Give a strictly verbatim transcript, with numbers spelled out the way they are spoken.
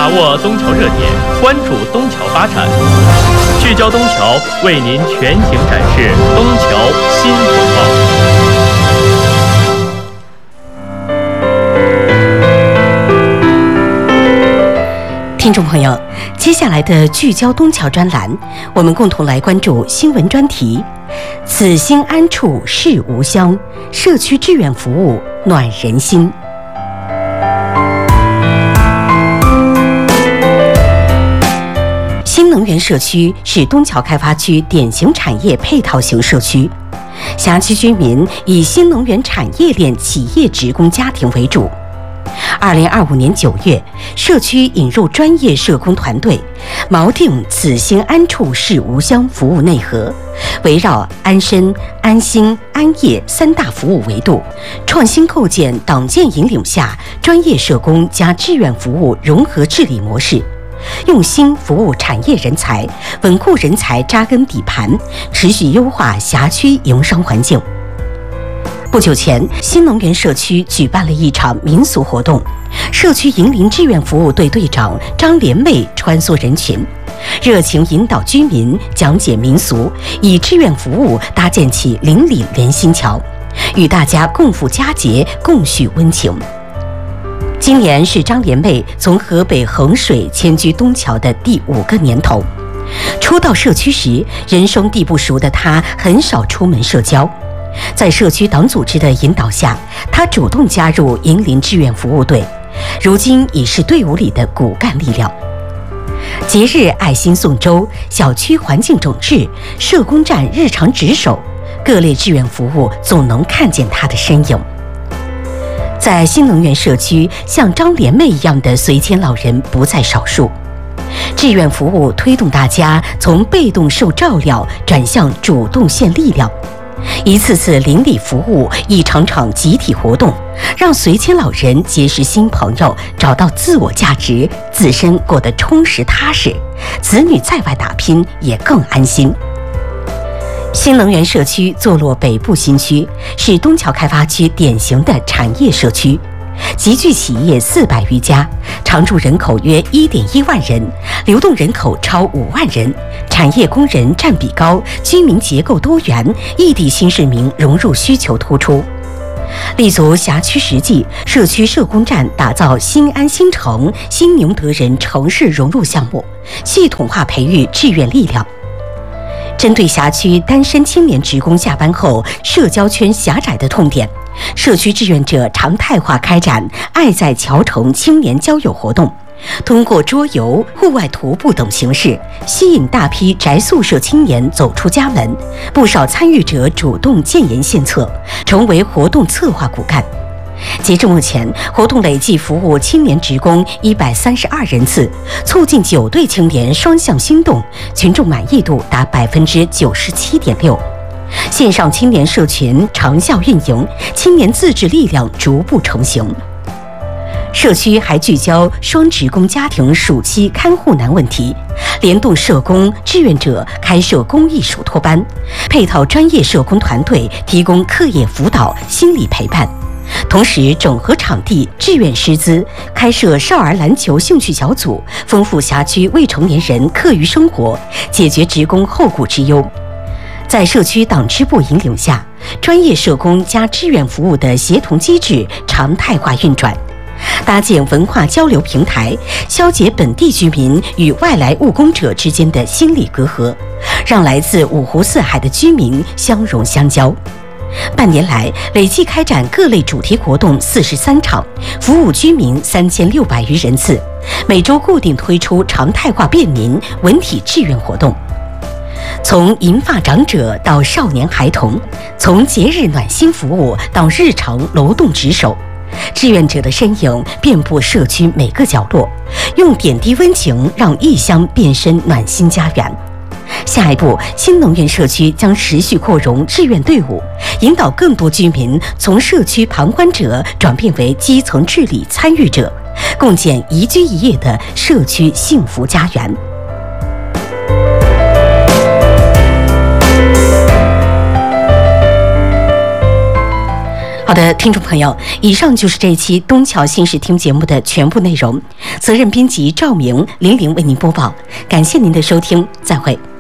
把握东桥热点，关注东桥发展，聚焦东桥，为您全景展示东桥新风貌。 听众朋友，接下来的聚焦东桥专栏，我们共同来关注新闻专题：此心安处是吾乡，社区志愿服务暖人心。新能源社区是东桥开发区典型产业配套型社区，辖区居民以新能源产业链企业职工家庭为主。二零二五年九月，社区引入专业社工团队，锚定此心安处是吾乡服务内核，围绕安身、安心、安业三大服务维度，创新构建党建引领下专业社工加志愿服务融合治理模式，用心服务产业人才，稳固人才扎根底盘，持续优化辖区营商环境。不久前，新能源社区举办了一场民俗活动，社区银林志愿服务队队长张莲妹穿梭人群，热情引导居民讲解民俗，以志愿服务搭建起邻里连心桥，与大家共赴佳节，共叙温情。今年是张莲妹从河北衡水迁居东桥的第五个年头。初到社区时，人生地不熟的她很少出门社交。在社区党组织的引导下，他主动加入银林志愿服务队，如今已是队伍里的骨干力量。节日爱心送粥、小区环境整治、社工站日常值守，各类志愿服务总能看见他的身影。在新能源社区，像张莲妹一样的随迁老人不在少数。志愿服务推动大家从被动受照料转向主动献力量。一次次邻里服务，一场场集体活动，让随迁老人结识新朋友，找到自我价值，自身过得充实踏实，子女在外打拼也更安心。新能源社区坐落北部新区，是东桥开发区典型的产业社区，集聚企业四百余家，常住人口约一点一万人，流动人口超五万人，产业工人占比高，居民结构多元，异地新市民融入需求突出。立足辖区实际，社区社工站打造新安新城、新宁德人城市融入项目，系统化培育志愿力量。针对辖区单身青年职工下班后社交圈狭窄的痛点，社区志愿者常态化开展爱在桥城青年交友活动，通过桌游、户外徒步等形式，吸引大批宅宿舍青年走出家门，不少参与者主动建言献策，成为活动策划骨干。截至目前，活动累计服务青年职工一百三十二人次，促进九对青年双向心动，群众满意度达百分之九十七点六。线上青年社群长效运营，青年自治力量逐步成型。社区还聚焦双职工家庭暑期看护难问题，联动社工、志愿者开设公益暑托班，配套专业社工团队提供课业辅导、心理陪伴。同时整合场地、志愿师资，开设少儿篮球兴趣小组，丰富辖区未成年人课余生活，解决职工后顾之忧。在社区党支部引领下，专业社工加志愿服务的协同机制常态化运转，搭建文化交流平台，消解本地居民与外来务工者之间的心理隔阂，让来自五湖四海的居民相融相交。半年来，累计开展各类主题活动四十三场，服务居民三千六百余人次。每周固定推出常态化便民文体志愿活动，从银发长者到少年孩童，从节日暖心服务到日常劳动值守，志愿者的身影遍布社区每个角落，用点滴温情让异乡变身暖心家园。下一步，新能源社区将持续扩容志愿队伍，引导更多居民从社区旁观者转变为基层治理参与者，共建宜居宜业的社区幸福家园。好好的，听众朋友，以上就是这一期东桥新视听节目的全部内容。责任编辑赵明、玲玲为您播报，感谢您的收听，再会。